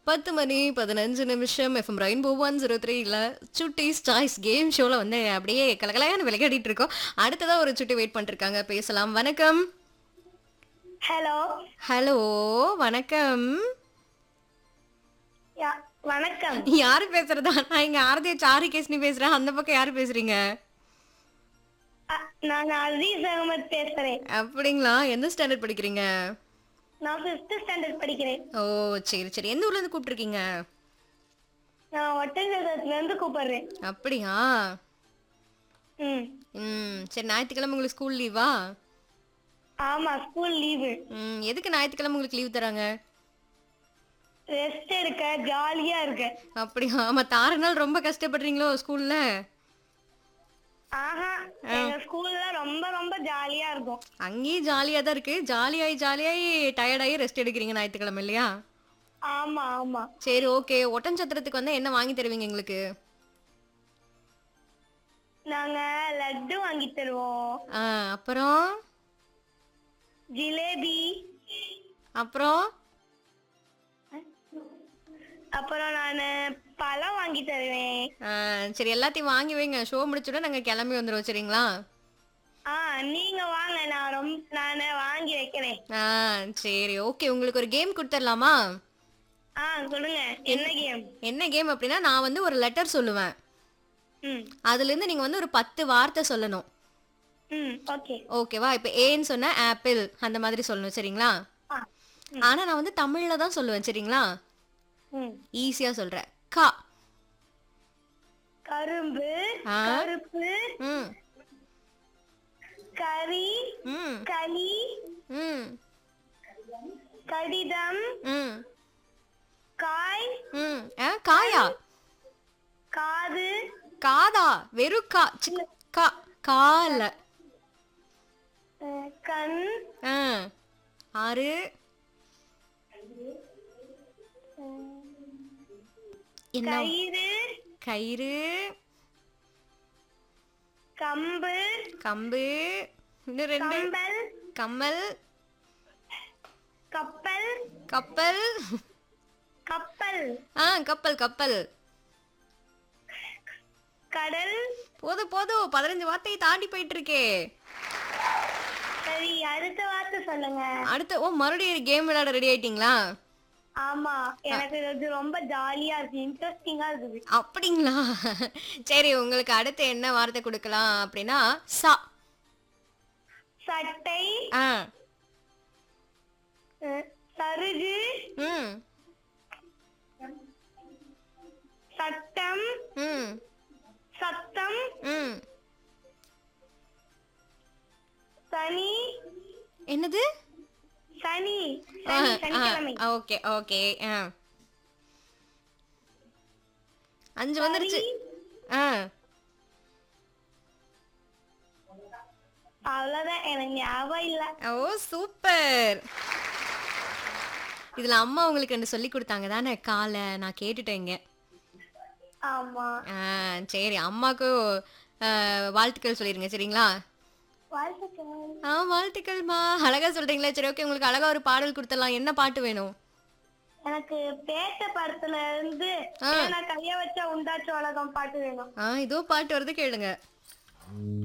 10 மணி 15 நிமிஷம் FM rainbow 103ல சுட்டிஸ் choice game ஷோல வந்து அப்படியே கலகலையான விளையாடிட்டு இருக்கோம். அடுத்ததா ஒரு சுட்டி வெயிட் பண்ணிருக்காங்க. பேசலாம். வணக்கம். ஹலோ ஹலோ வணக்கம். வணக்கம். யாரு பேசுறதா? நான் இங்க ஆரதி சாருகேஸ்னி பேசுறேன். அந்த பக்கம் யாரு பேசுறீங்க? நான் அசீஸ் அகமத் பேசுறேன். அப்படிங்களா? எந்த ஸ்டாண்டர்ட் படிக்கிறீங்க? நான் 5th ஸ்டாண்டர்ட் படிக்கிறேன். ஓ சரி சரி. எந்த ஊர்ல இருந்து கூப்பிட்டுருக்கீங்க? நான் ஒட்டஞ்சத்திரத்துல இருந்து கூப்பிடுறேன். அப்படியா? ம் சரி, ஞாயிற்றுக்கிழமை உங்களுக்கு ஸ்கூல் லீவா? ஆமா, ஸ்கூல் லீவு. எதுக்கு ஞாயிற்றுக்கிழமை உங்களுக்கு லீவ் தராங்க? ரெஸ்ட் எடுக்க, ஜாலியா இருக்க. அப்படியா? மத்த 6 நாள் ரொம்ப கஷ்டப்படுறீங்களோ ஸ்கூல்ல? ஆஹா, எங்க ஸ்கூல்ல ரொம்ப ரொம்ப ஜாலியா இருக்கும். அங்கேயும் ஜாலியா தான் இருக்கு. ஜாலியாயி டயர்டாயி ரெஸ்ட் எடுக்கிறீங்க ஞாயிற்றுக்கிழமை இல்லையா? ஆமா ஆமா. சரி ஓகே. ஒட்டன்சத்திரத்துக்கு வந்து என்ன வாங்கி தருவீங்க எங்களுக்கு? நாங்க லட்டு வாங்கி தருவோம், ஆ, அப்புறம் ஜிலேபி, அப்புறம் அப்புறம் நானு பழம் வாங்கி தருவேன். ஆ, சரி எல்லாத்தையும் வாங்கி வைங்க. ஷோ முடிச்சுட நாங்க கிளம்பி வந்துடுவோம் சரிங்களா? நீங்க வாங்க, நானு வாங்கி வைக்கிறேன். ஆ சரி ஓகே. உங்களுக்கு ஒரு கேம் கொடுத்துடலாமா? சொல்லுங்க, என்ன கேம்? என்ன கேம் அப்படின்னா, நான் வந்து ஒரு லெட்டர் சொல்லுவேன். ம் அதுல இருந்து நீங்க வந்து ஒரு 10 வார்த்தை சொல்லணும். ஓகே. ஓகேவா? இப்ப ஏன்னு சொன்ன ஆப்பிள் அந்த மாதிரி சொல்லணும் சரிங்களா? ஆ ஆனா நான் வந்து தமிழ்ல தான் சொல்லுவேன் சரிங்களா? ம் ஈஸியா சொல்றேன். கா. கரும்பு, ஆ. கருப்பு, ம் கறி, ம் களி, ம் கடிதம், ம் காய், ம் காயா? காது, காதா? வெறும் கா. கா. கால. கண், ஆ. 6. என்ன? கயிறு, கயிறு. கம்பு, கம்பு. இன்னும் 2. கம்பல், கம்மல். கப்பல், கப்பல். கப்பல், கப்பல் கப்பல். கடல். போதும் போதும். 15 வார்த்தையை தாண்டி போயிட்டு இருக்கே. சரி, அடுத்த வார்த்தை சொல்லுங்க. அடுத்து மறுபடியும் கேம் விளையாட ரெடி ஆயிட்டீங்களா? ஆமா, எனக்கு இது ரொம்ப ஜாலியா இருக்கு, இன்ட்ரெஸ்டிங்கா இருக்குது. அப்படிங்களா? சரி, உங்களுக்கு அடுத்து என்ன வார்த்தை கொடுக்கலாம் அப்படின்னா, சா. சட்டை, ஆ. சருகு, ம் சட்டம், ம் சத்தம், ம் சனி. என்னது? சனி, சனிக்கிழமை. Okay okay. 5 வந்துருச்சு. ஆ. அவ்வளவுதான், எனக்கு ஞாபகம் இல்ல. ஓ சூப்பர். இதுல அம்மா உங்களுக்கு என்ன சொல்லி கொடுத்தாங்க தானே? காலை நான் கேட்டுட்டேங்க. ஆமா. சரி, அம்மாக்கு வாழ்த்துக்கள் சொல்லிருங்க சரிங்களா? வாழ்த்துக்கள். வாழ்த்துக்கள்மா. அழகா சொல்றீங்களா? சரி ஓகே. உங்களுக்கு அழகா ஒரு பாடல் கொடுத்துடலாம். என்ன பாட்டு வேணும்? எனக்கு பேட்ட படத்துல இருந்து நான் கைய வச்சா உண்டாச்சு உலகம் பாட்டு வேணும். இதோ பாட்டு வருது, கேளுங்க.